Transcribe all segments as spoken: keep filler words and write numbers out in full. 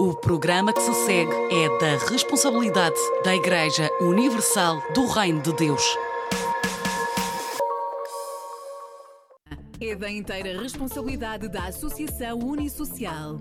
O programa que se segue é da responsabilidade da Igreja Universal do Reino de Deus. É da inteira responsabilidade da Associação Unissocial.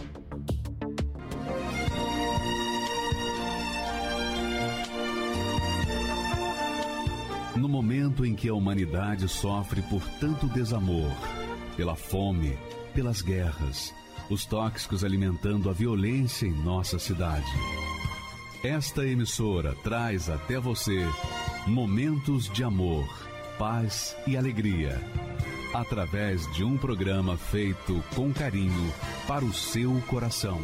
No momento em que a humanidade sofre por tanto desamor, pela fome, pelas guerras, os tóxicos alimentando a violência em nossa cidade, esta emissora traz até você momentos de amor, paz e alegria, através de um programa feito com carinho para o seu coração.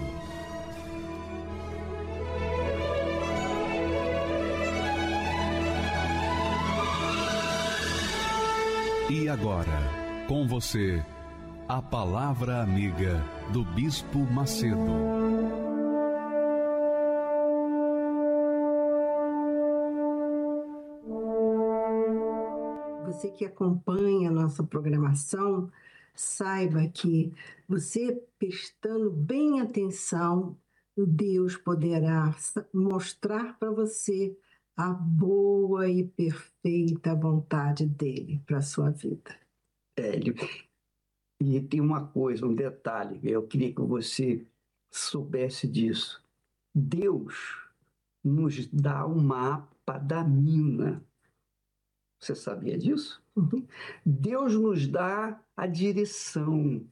E agora, com você, a Palavra Amiga do Bispo Macedo. Você que acompanha a nossa programação, saiba que você, prestando bem atenção, Deus poderá mostrar para você a boa e perfeita vontade dele para a sua vida. Hélio, e tem uma coisa, um detalhe, eu queria que você soubesse disso. Deus nos dá o mapa da mina. Você sabia disso? Uhum. Deus nos dá a direção.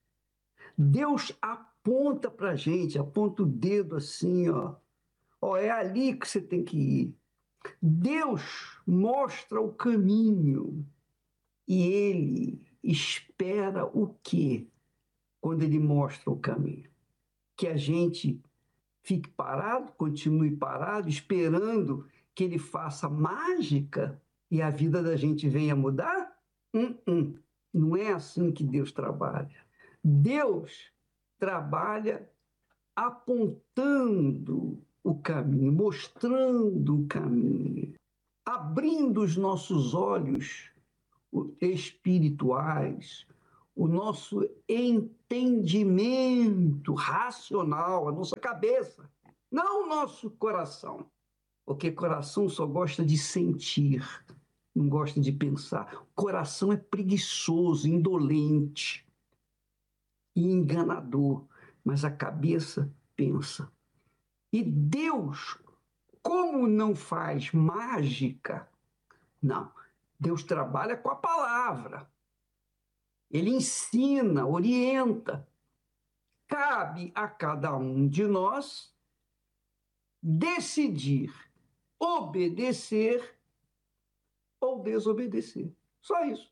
Deus aponta para a gente, aponta o dedo assim, ó. Ó, é ali que você tem que ir. Deus mostra o caminho e Ele espera o quê quando Ele mostra o caminho? Que a gente fique parado, continue parado, esperando que Ele faça mágica e a vida da gente venha mudar? Hum, hum. Não é assim que Deus trabalha. Deus trabalha apontando o caminho, mostrando o caminho, abrindo os nossos olhos espirituais, o nosso entendimento racional, a nossa cabeça, não o nosso coração, porque coração só gosta de sentir, não gosta de pensar. O coração é preguiçoso, indolente e enganador, mas a cabeça pensa. E Deus, como não faz mágica, não, Deus trabalha com a palavra. Ele ensina, orienta. Cabe a cada um de nós decidir obedecer ou desobedecer. Só isso.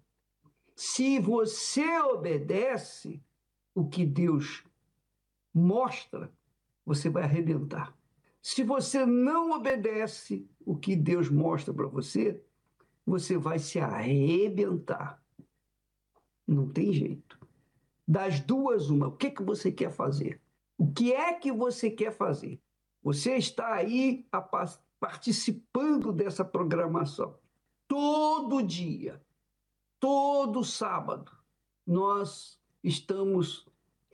Se você obedece o que Deus mostra, você vai arrebentar. Se você não obedece o que Deus mostra para você, você vai se arrebentar. Não tem jeito. Das duas, uma. O que, que você quer fazer? O que é que você quer fazer? Você está aí a, participando dessa programação. Todo dia, todo sábado, nós estamos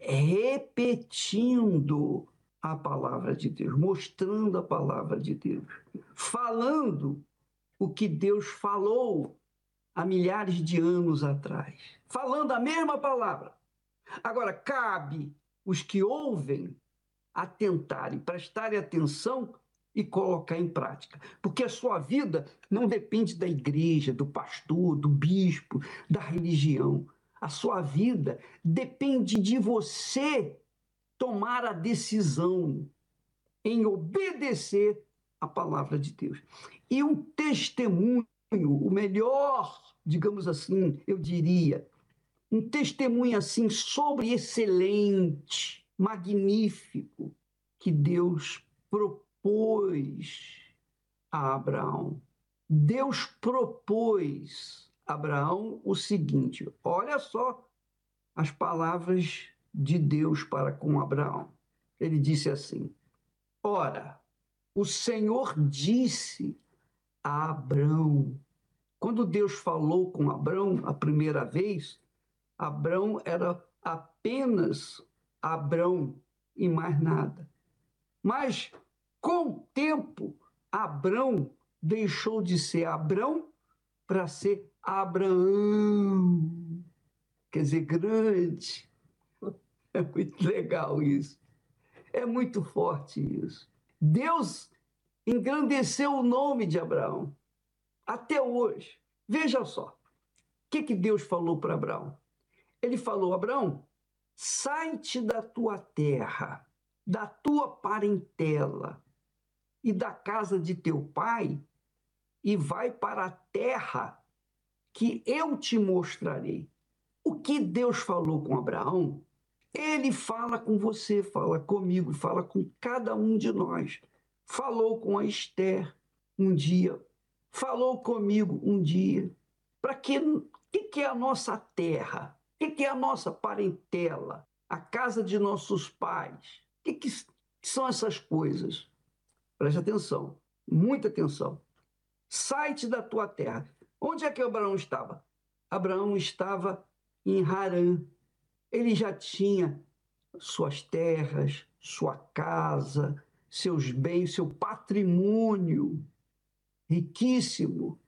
repetindo a palavra de Deus, mostrando a palavra de Deus, falando o que Deus falou há milhares de anos atrás, falando a mesma palavra. Agora, cabe os que ouvem atentarem, prestarem atenção e colocar em prática. Porque a sua vida não depende da igreja, do pastor, do bispo, da religião. A sua vida depende de você tomar a decisão em obedecer a palavra de Deus. E um testemunho, o melhor, digamos assim, eu diria, um testemunho assim sobre excelente, magnífico, que Deus propôs a Abraão. Deus propôs a Abraão o seguinte, olha só as palavras de Deus para com Abraão. Ele disse assim, ora, o Senhor disse a Abrão. Quando Deus falou com Abrão a primeira vez, Abrão era apenas Abrão, e mais nada. Mas, com o tempo, Abrão deixou de ser Abrão para ser Abraão. Quer dizer, grande. É muito legal isso. É muito forte isso. Deus engrandeceu o nome de Abraão. Até hoje. Veja só. O que, que Deus falou para Abraão? Ele falou, Abraão, sai-te da tua terra, da tua parentela e da casa de teu pai e vai para a terra que eu te mostrarei. O que Deus falou com Abraão, ele fala com você, fala comigo, fala com cada um de nós. Falou com a Esther um dia, falou comigo um dia. Para que, que, que é a nossa terra? O que, que é a nossa parentela? A casa de nossos pais? O que, que são essas coisas? Preste atenção, muita atenção. Sai-te da tua terra. Onde é que Abraão estava? Abraão estava em Harã. Ele já tinha suas terras, sua casa, seus bens, seu patrimônio riquíssimo.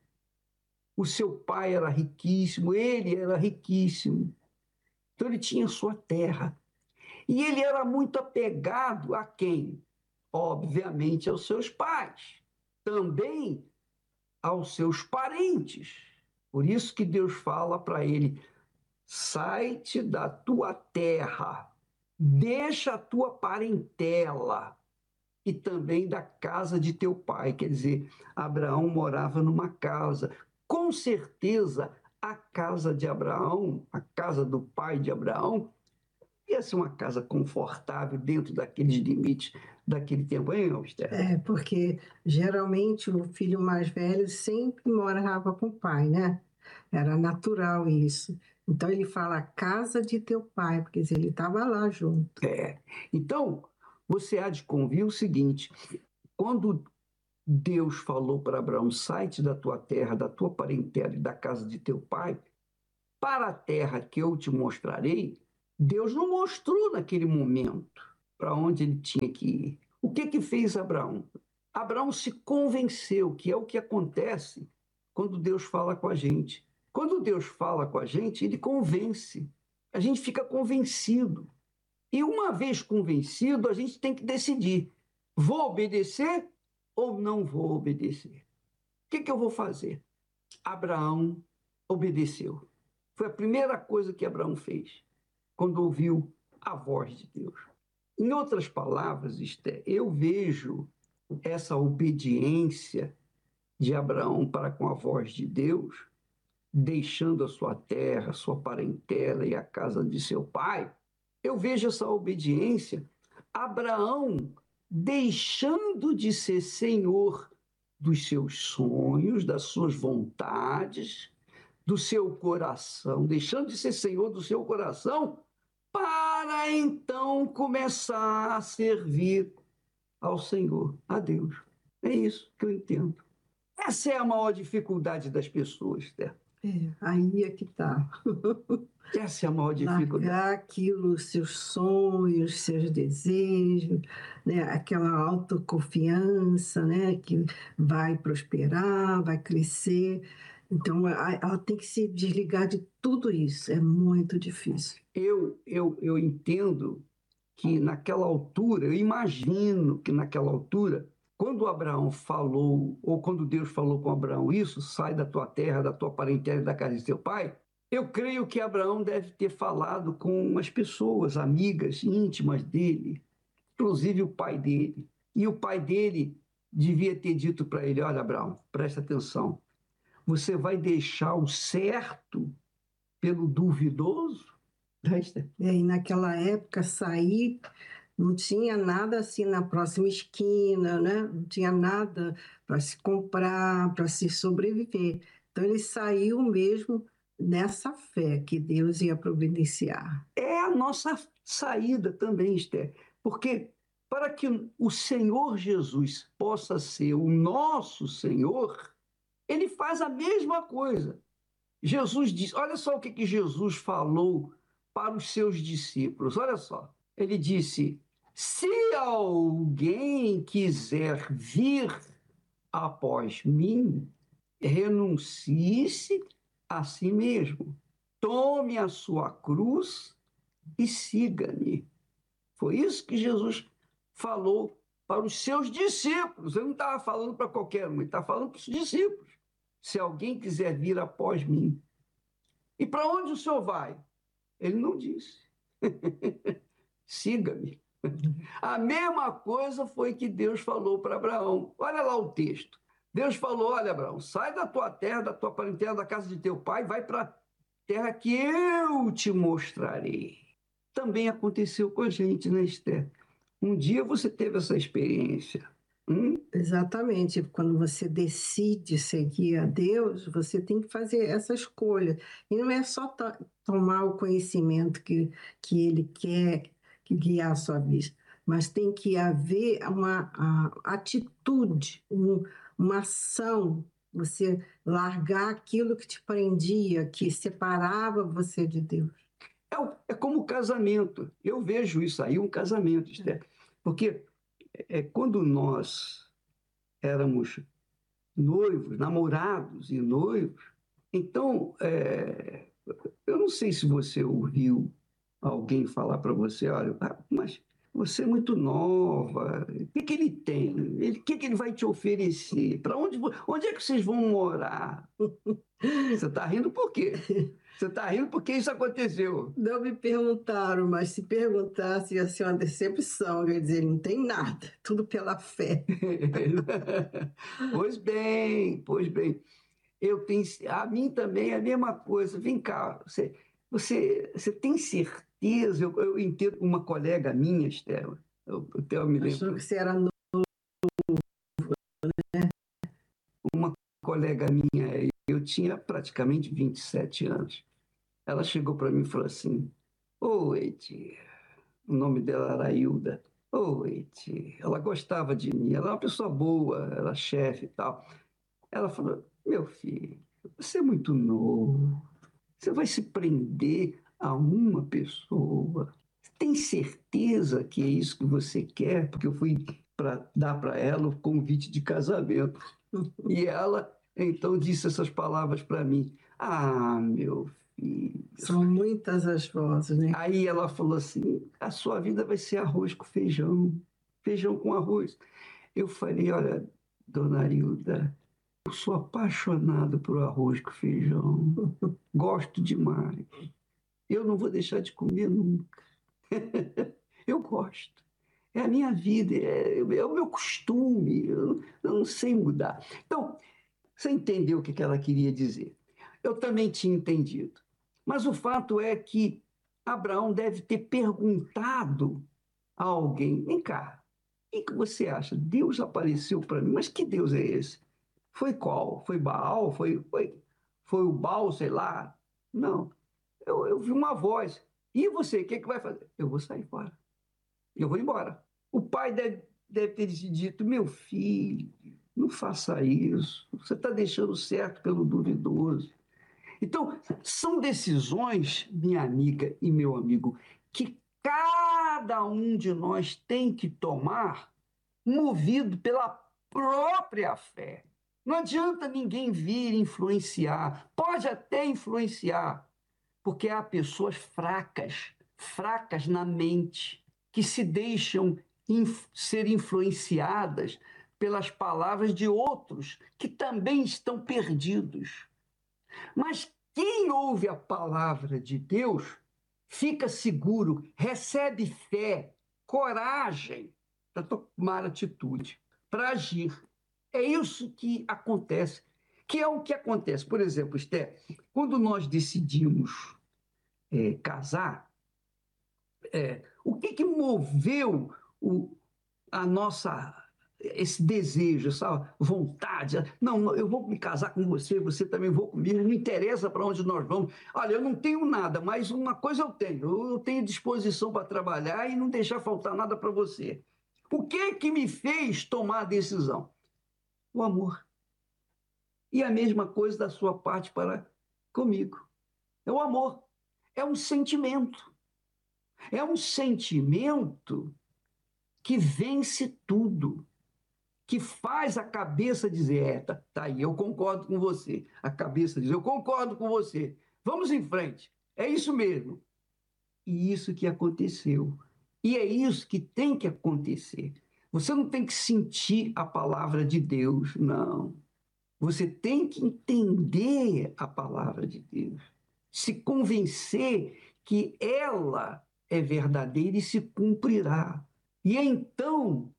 O seu pai era riquíssimo, ele era riquíssimo. Então ele tinha sua terra. E ele era muito apegado a quem? Obviamente aos seus pais. Também aos seus parentes. Por isso que Deus fala para ele, sai-te da tua terra, deixa a tua parentela e também da casa de teu pai. Quer dizer, Abraão morava numa casa. Com certeza, a casa de Abraão, a casa do pai de Abraão, ia ser uma casa confortável dentro daqueles limites daquele tempo, hein, Esther? É, porque geralmente o filho mais velho sempre morava com o pai, né? Era natural isso. Então ele fala a casa de teu pai, porque ele estava lá junto. É. Então, você há de convir o seguinte, quando Deus falou para Abraão, sai-te da tua terra, da tua parentela e da casa de teu pai, para a terra que eu te mostrarei, Deus não mostrou naquele momento para onde ele tinha que ir. O que que fez Abraão? Abraão se convenceu, que é o que acontece quando Deus fala com a gente. Quando Deus fala com a gente, ele convence. A gente fica convencido. E uma vez convencido, a gente tem que decidir. Vou obedecer ou não vou obedecer? O que que eu vou fazer? Abraão obedeceu. Foi a primeira coisa que Abraão fez, quando ouviu a voz de Deus. Em outras palavras, Esther, eu vejo essa obediência de Abraão para com a voz de Deus, deixando a sua terra, sua parentela e a casa de seu pai. Eu vejo essa obediência, Abraão deixando de ser senhor dos seus sonhos, das suas vontades, do seu coração, deixando de ser senhor do seu coração, para então começar a servir ao Senhor, a Deus. É isso que eu entendo. Essa é a maior dificuldade das pessoas, né? É, aí é que está. Essa é a maior dificuldade. Largar aquilo, seus sonhos, seus desejos, né? Aquela autoconfiança, né? Que vai prosperar, vai crescer. Então, ela tem que se desligar de tudo isso. É muito difícil. Eu, eu, eu entendo que naquela altura, eu imagino que naquela altura, quando Abraão falou, ou quando Deus falou com Abraão isso, sai da tua terra, da tua parentela e da casa de teu pai, eu creio que Abraão deve ter falado com as pessoas, amigas, íntimas dele, inclusive o pai dele. E o pai dele devia ter dito para ele, olha, Abraão, presta atenção, você vai deixar o certo pelo duvidoso? É, e naquela época, sair, não tinha nada assim na próxima esquina, né? Não tinha nada para se comprar, para se sobreviver. Então, ele saiu mesmo nessa fé que Deus ia providenciar. É a nossa saída também, Esther, porque para que o Senhor Jesus possa ser o nosso Senhor, ele faz a mesma coisa. Jesus diz, olha só o que, que Jesus falou para os seus discípulos, olha só. Ele disse, Se alguém quiser vir após mim, renuncie-se a si mesmo, tome a sua cruz e siga-me. Foi isso que Jesus falou para os seus discípulos. Ele não estava falando para qualquer um, ele estava falando para os discípulos. Se alguém quiser vir após mim. E para onde o senhor vai? Ele não disse. Siga-me. A mesma coisa foi que Deus falou para Abraão. Olha lá o texto. Deus falou, olha, Abraão, sai da tua terra, da tua parentela, da casa de teu pai, vai para a terra que eu te mostrarei. Também aconteceu com a gente, né, Esther? Um dia você teve essa experiência. Hum? Exatamente. Quando você decide seguir a Deus, você tem que fazer essa escolha. E não é só to- tomar o conhecimento que, que Ele quer que guiar a sua vida, mas tem que haver uma a, atitude, um, uma ação, você largar aquilo que te prendia, que separava você de Deus. É, o- é como o casamento. Eu vejo isso aí, um casamento, Esther. Porque é, quando nós éramos noivos, namorados e noivos, então, é, eu não sei se você ouviu alguém falar para você, olha, ah, mas você é muito nova, o que, que ele tem? Ele, o que, que ele vai te oferecer? Para onde, vo- onde é que vocês vão morar? Você está rindo por quê? Você está rindo porque isso aconteceu. Não me perguntaram, mas se perguntasse ia ser uma decepção. Eu ia dizer, não tem nada, tudo pela fé. Pois bem, pois bem. Eu tenho, a mim também é a mesma coisa. Vem cá, você, você, você tem certeza? Eu, eu entendo uma colega minha, Estela, eu, eu até me Achou lembro, que você era novo. uma colega minha, eu tinha praticamente vinte e sete anos. Ela chegou para mim e falou assim: oi, tia. O nome dela era Hilda. Oi, tia. Ela gostava de mim, ela era uma pessoa boa, era chefe e tal. Ela falou: meu filho, você é muito novo, você vai se prender a uma pessoa. Você tem certeza que é isso que você quer? Porque eu fui para dar para ela o convite de casamento. E ela então disse essas palavras para mim: ah, meu filho. São muitas as vozes, né? Aí ela falou assim: a sua vida vai ser arroz com feijão, feijão com arroz. Eu falei: olha, dona Arilda, eu sou apaixonado por arroz com feijão, gosto demais. Eu não vou deixar de comer nunca. Eu gosto. É a minha vida, é, é o meu costume, eu, eu não sei mudar. Então, você entendeu o que que ela queria dizer. Eu também tinha entendido. Mas o fato é que Abraão deve ter perguntado a alguém: vem cá, o que que você acha? Deus apareceu para mim, mas que Deus é esse? Foi qual? Foi Baal? Foi, foi, foi o Baal, sei lá? Não. Eu, eu vi uma voz. E você, o que, que vai fazer? Eu vou sair fora. Eu vou embora. O pai deve, deve ter dito: meu filho, não faça isso. Você está deixando certo pelo duvidoso. Então, são decisões, minha amiga e meu amigo, que cada um de nós tem que tomar movido pela própria fé. Não adianta ninguém vir influenciar. Pode até influenciar, porque há pessoas fracas, fracas na mente, que se deixam inf- ser influenciadas pelas palavras de outros que também estão perdidos. Mas quem ouve a palavra de Deus fica seguro, recebe fé, coragem para tomar atitude, para agir. É isso que acontece. Que é o que acontece. Por exemplo, Esther, quando nós decidimos é, casar, é, o que, que moveu o, a nossa esse desejo, essa vontade? Não, eu vou me casar com você, você também vou comigo, não interessa para onde nós vamos. Olha, eu não tenho nada, mas uma coisa eu tenho, eu tenho disposição para trabalhar e não deixar faltar nada para você. O que que me fez tomar a decisão? O amor. E a mesma coisa da sua parte para comigo. É o amor. É um sentimento. É um sentimento que vence tudo, que faz a cabeça dizer, é, tá, tá aí, eu concordo com você. A cabeça diz, eu concordo com você. Vamos em frente. É isso mesmo. E isso que aconteceu. E é isso que tem que acontecer. Você não tem que sentir a palavra de Deus, não. Você tem que entender a palavra de Deus. Se convencer que ela é verdadeira e se cumprirá. E então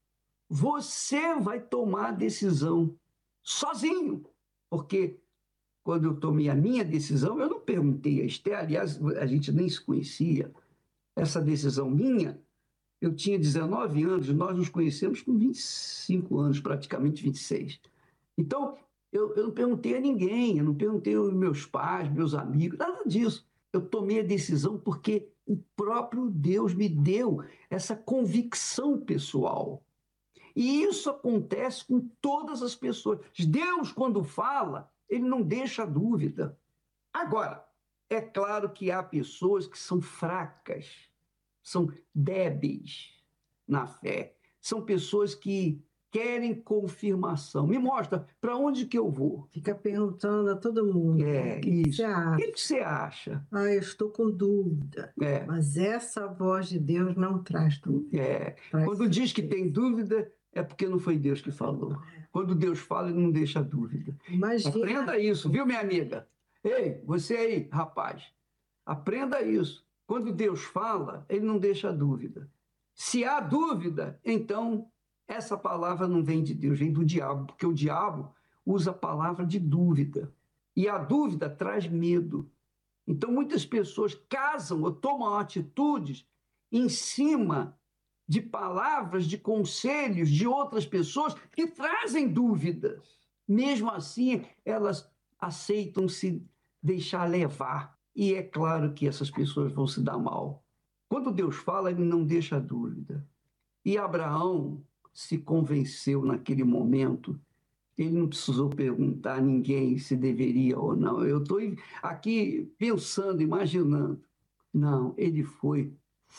você vai tomar a decisão sozinho. Porque quando eu tomei a minha decisão, eu não perguntei a Esther, aliás, a gente nem se conhecia. Essa decisão minha, eu tinha dezenove anos, nós nos conhecemos com vinte e cinco anos, praticamente vinte e seis. Então, eu, eu não perguntei a ninguém, eu não perguntei aos meus pais, meus amigos, nada disso. Eu tomei a decisão porque o próprio Deus me deu essa convicção pessoal. E isso acontece com todas as pessoas. Deus, quando fala, ele não deixa dúvida. Agora, é claro que há pessoas que são fracas, são débeis na fé, são pessoas que querem confirmação. Me mostra para onde que eu vou. Fica perguntando a todo mundo. É, o que isso. você acha? O que que você acha? Ah, eu estou com dúvida. É. Mas essa voz de Deus não traz dúvida. É. Traz Quando diz certeza. que tem dúvida, é porque não foi Deus que falou. Quando Deus fala, ele não deixa dúvida. Imagina. Aprenda isso, viu, minha amiga? Ei, você aí, rapaz, aprenda isso. Quando Deus fala, ele não deixa dúvida. Se há dúvida, então essa palavra não vem de Deus, vem do diabo, porque o diabo usa a palavra de dúvida. E a dúvida traz medo. Então muitas pessoas casam ou tomam atitudes em cima de palavras, de conselhos de outras pessoas que trazem dúvidas. Mesmo assim, elas aceitam se deixar levar. E é claro que essas pessoas vão se dar mal. Quando Deus fala, ele não deixa dúvida. E Abraão se convenceu naquele momento. Ele não precisou perguntar a ninguém se deveria ou não. Eu estou aqui pensando, imaginando. Não, ele foi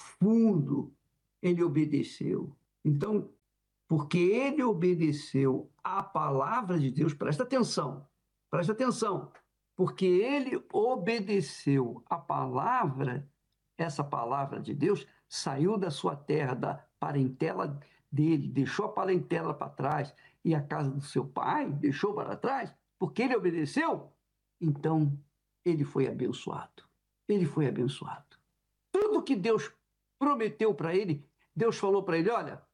fundo, ele obedeceu. Então, porque ele obedeceu à palavra de Deus, presta atenção, presta atenção, porque ele obedeceu à palavra, essa palavra de Deus saiu da sua terra, da parentela dele, deixou a parentela para trás e a casa do seu pai deixou para trás, porque ele obedeceu, então ele foi abençoado. Ele foi abençoado. Tudo que Deus prometeu para ele, Deus falou para ele, olha,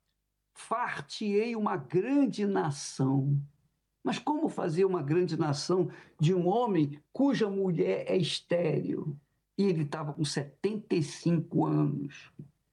far-te-ei uma grande nação. Mas como fazer uma grande nação de um homem cuja mulher é estéril? E ele estava com setenta e cinco anos.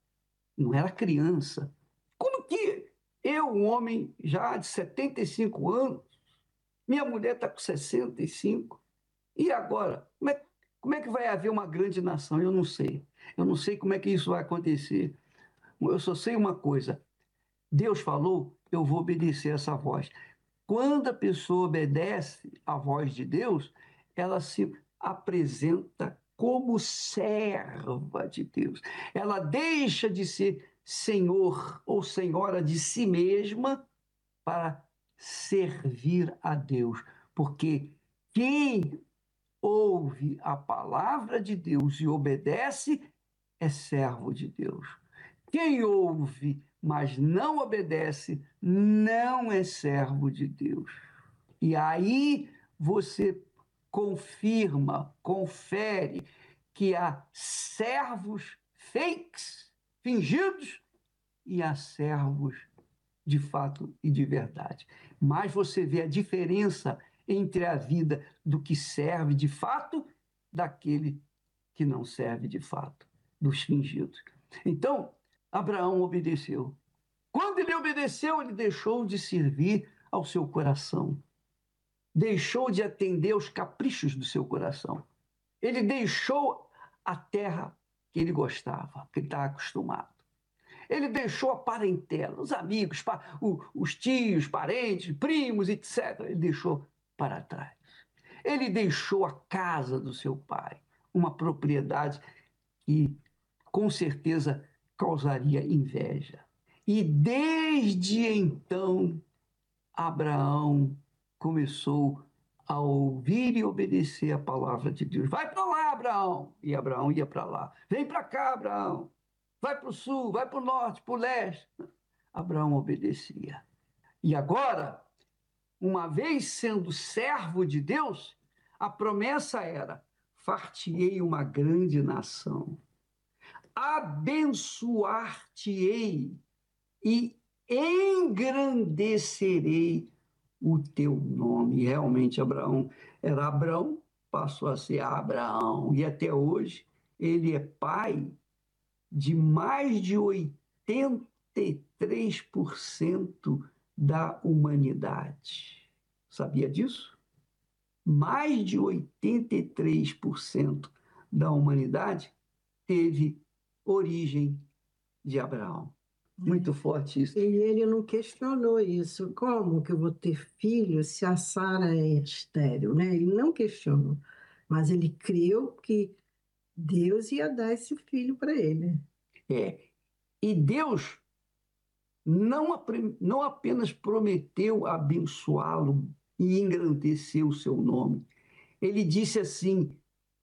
Não era criança. Como que eu, um homem já de setenta e cinco anos, minha mulher está com sessenta e cinco, e agora? Como é, como é que vai haver uma grande nação? Eu não sei. Eu não sei como é que isso vai acontecer. Eu só sei uma coisa. Deus falou, eu vou obedecer essa voz. Quando a pessoa obedece à voz de Deus, ela se apresenta como serva de Deus. Ela deixa de ser senhor ou senhora de si mesma para servir a Deus. Porque quem ouve a palavra de Deus e obedece é servo de Deus. Quem ouve, mas não obedece, não é servo de Deus. E aí você confirma, confere que há servos fakes, fingidos, e há servos de fato e de verdade. Mas você vê a diferença entre a vida do que serve de fato daquele que não serve de fato, dos fingidos. Então, Abraão obedeceu. Quando ele obedeceu, ele deixou de servir ao seu coração. Deixou de atender aos caprichos do seu coração. Ele deixou a terra que ele gostava, que ele estava acostumado. Ele deixou a parentela, os amigos, os tios, parentes, primos, etcétera. Ele deixou para trás. Ele deixou a casa do seu pai, uma propriedade que, com certeza, causaria inveja. E desde então, Abraão começou a ouvir e obedecer a palavra de Deus. Vai para lá, Abraão! E Abraão ia para lá. Vem para cá, Abraão! Vai para o sul, vai para o norte, para o leste. Abraão obedecia. E agora, uma vez sendo servo de Deus, a promessa era: far-te-ei uma grande nação, abençoar-te-ei e engrandecerei o teu nome. E realmente Abraão era Abrão, passou a ser Abraão, e até hoje ele é pai de mais de oitenta e três por cento da humanidade. Sabia disso? Mais de oitenta e três por cento da humanidade teve origem de Abraão. Muito forte isso. E ele não questionou isso. Como que eu vou ter filho se a Sara é estéril, né? Ele não questionou, mas ele creu que Deus ia dar esse filho para ele. É. E Deus não, não apenas prometeu abençoá-lo e engrandecer o seu nome. Ele disse assim: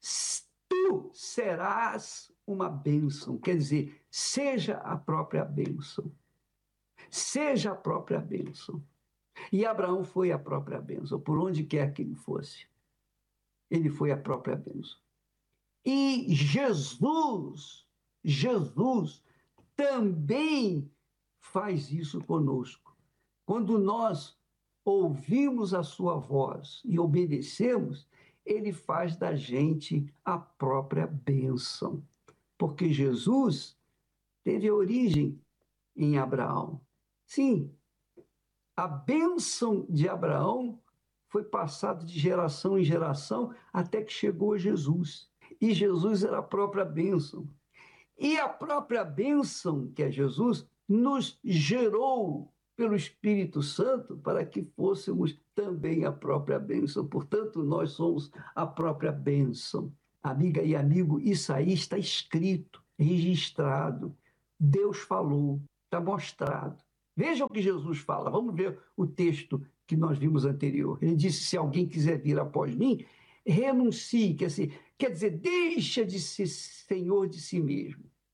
tu serás uma bênção. Quer dizer, seja a própria bênção. Seja a própria bênção. E Abraão foi a própria bênção, por onde quer que ele fosse. Ele foi a própria bênção. E Jesus, Jesus também faz isso conosco. Quando nós ouvimos a sua voz e obedecemos, ele faz da gente a própria bênção. Porque Jesus teve origem em Abraão. Sim, a bênção de Abraão foi passada de geração em geração até que chegou a Jesus. E Jesus era a própria bênção. E a própria bênção, que é Jesus, nos gerou pelo Espírito Santo para que fôssemos também a própria bênção. Portanto, nós somos a própria bênção. Amiga e amigo, isso aí está escrito, registrado. Deus falou, está mostrado. Veja o que Jesus fala. Vamos ver o texto que nós vimos anterior. Ele disse: se alguém quiser vir após mim, renuncie. Quer dizer, quer dizer, deixa de ser senhor de si mesmo.